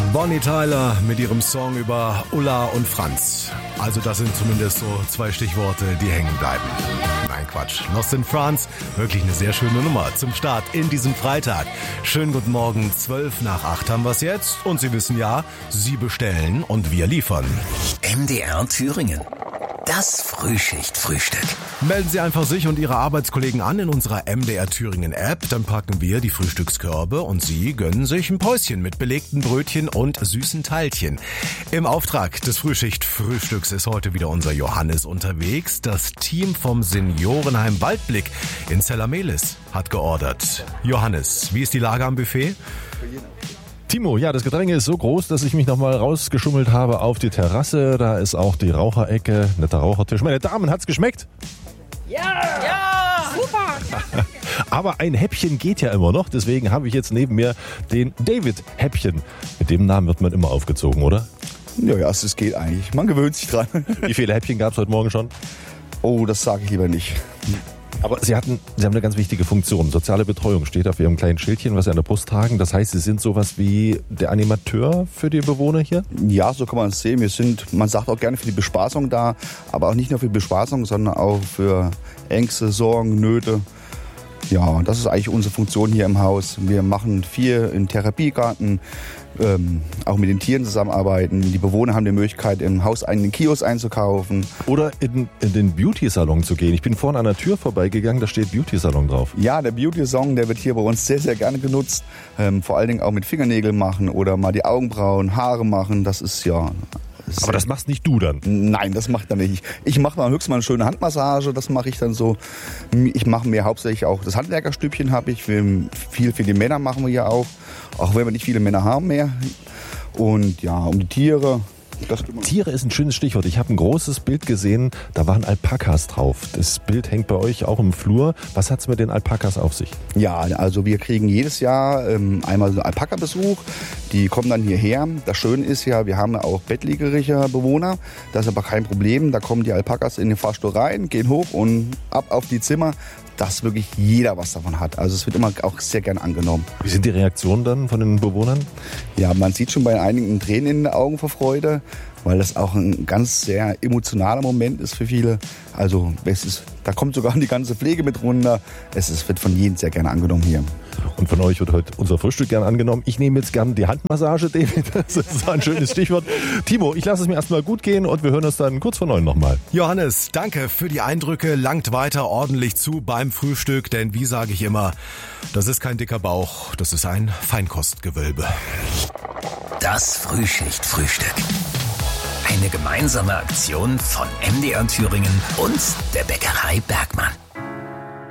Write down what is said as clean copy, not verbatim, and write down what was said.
Bonnie Tyler mit ihrem Song über Ulla und Franz. Also das sind zumindest so 2 Stichworte, die hängen bleiben. Nein, Quatsch. Lost in France, wirklich eine sehr schöne Nummer zum Start in diesem Freitag. Schönen guten Morgen, 7:12 haben wir es jetzt. Und Sie wissen ja, Sie bestellen und wir liefern. MDR Thüringen. Das Frühschicht-Frühstück. Melden Sie einfach sich und Ihre Arbeitskollegen an in unserer MDR Thüringen App. Dann packen wir die Frühstückskörbe und Sie gönnen sich ein Päuschen mit belegten Brötchen und süßen Teilchen. Im Auftrag des Frühschicht-Frühstücks ist heute wieder unser Johannes unterwegs. Das Team vom Seniorenheim Waldblick in Zellamelis hat geordert. Johannes, wie ist die Lage am Buffet? Timo, ja, das Gedränge ist so groß, dass ich mich nochmal rausgeschummelt habe auf die Terrasse. Da ist auch die Raucherecke, netter Rauchertisch. Meine Damen, hat's geschmeckt? Ja! Super! Aber ein Häppchen geht ja immer noch, deswegen habe ich jetzt neben mir den David Häppchen. Mit dem Namen wird man immer aufgezogen, oder? Ja, es geht eigentlich. Man gewöhnt sich dran. Wie viele Häppchen gab's heute Morgen schon? Oh, das sage ich lieber nicht. Aber Sie haben eine ganz wichtige Funktion. Soziale Betreuung steht auf Ihrem kleinen Schildchen, was Sie an der Brust tragen. Das heißt, Sie sind sowas wie der Animateur für die Bewohner hier? Ja, so kann man es sehen. Wir sind, man sagt auch gerne für die Bespaßung da, aber auch nicht nur für die Bespaßung, sondern auch für Ängste, Sorgen, Nöte. Ja, das ist eigentlich unsere Funktion hier im Haus. Wir machen viel im Therapiegarten, auch mit den Tieren zusammenarbeiten. Die Bewohner haben die Möglichkeit, im Haus einen Kiosk einzukaufen. Oder in den Beauty-Salon zu gehen. Ich bin vorhin an der Tür vorbeigegangen, da steht Beauty-Salon drauf. Ja, der Beauty-Salon, der wird hier bei uns sehr, sehr gerne genutzt. Vor allen Dingen auch mit Fingernägeln machen oder mal die Augenbrauen, Haare machen. Das ist ja... Aber das machst nicht du dann? Nein, das macht er nicht. Ich mache mal höchstens mal eine schöne Handmassage, das mache ich dann so. Ich mache mir hauptsächlich auch das Handwerkerstübchen habe ich. Viel für die Männer machen wir ja auch wenn wir nicht viele Männer haben mehr. Und ja, um die Tiere. Tiere ist ein schönes Stichwort. Ich habe ein großes Bild gesehen, da waren Alpakas drauf. Das Bild hängt bei euch auch im Flur. Was hat's mit den Alpakas auf sich? Ja, also wir kriegen jedes Jahr einmal so einen Alpaka-Besuch. Die kommen dann hierher. Das Schöne ist ja, wir haben auch bettlägerige Bewohner. Das ist aber kein Problem. Da kommen die Alpakas in den Fahrstuhl rein, gehen hoch und ab auf die Zimmer. Dass wirklich jeder was davon hat. Also es wird immer auch sehr gern angenommen. Wie sind die Reaktionen dann von den Bewohnern? Ja, man sieht schon bei einigen Tränen in den Augen vor Freude, weil das auch ein ganz sehr emotionaler Moment ist für viele. Also da kommt sogar die ganze Pflege mit runter. Wird von jedem sehr gerne angenommen hier. Und von euch wird heute unser Frühstück gerne angenommen. Ich nehme jetzt gerne die Handmassage, David. Das ist ein schönes Stichwort. Timo, ich lasse es mir erstmal gut gehen und wir hören uns dann kurz vor 9 nochmal. Johannes, danke für die Eindrücke. Langt weiter ordentlich zu beim Frühstück, denn wie sage ich immer, das ist kein dicker Bauch, das ist ein Feinkostgewölbe. Das Frühschicht-Frühstück. Eine gemeinsame Aktion von MDR Thüringen und der Bäckerei Bergmann.